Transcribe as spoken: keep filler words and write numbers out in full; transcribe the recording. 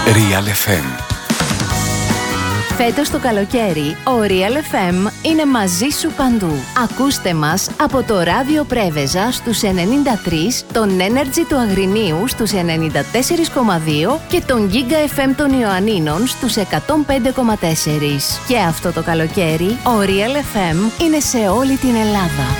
Real εφ εμ. Φέτος το καλοκαίρι, ο Real εφ εμ είναι μαζί σου παντού. Ακούστε μας από το ράδιο Πρέβεζα στους ενενήντα τρία, τον Energy του Αγρινίου στους ενενήντα τέσσερα κόμμα δύο και τον Giga εφ εμ των Ιωαννίνων στους εκατόν πέντε κόμμα τέσσερα. Και αυτό το καλοκαίρι, ο Real εφ εμ είναι σε όλη την Ελλάδα.